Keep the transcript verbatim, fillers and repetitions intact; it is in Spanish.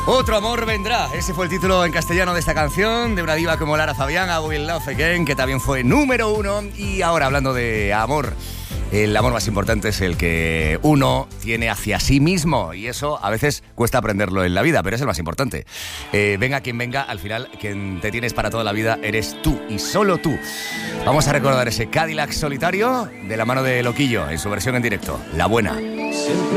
Otro amor vendrá. Ese fue el título en castellano de esta canción, de una diva como Lara Fabián, I Will Love Again, que también fue número uno. Y ahora, hablando de amor, el amor más importante es el que uno tiene hacia sí mismo. Y eso a veces cuesta aprenderlo en la vida, pero es el más importante. Eh, venga quien venga, al final quien te tienes para toda la vida eres tú y solo tú. Vamos a recordar ese Cadillac Solitario de la mano de Loquillo en su versión en directo, La Buena. Siempre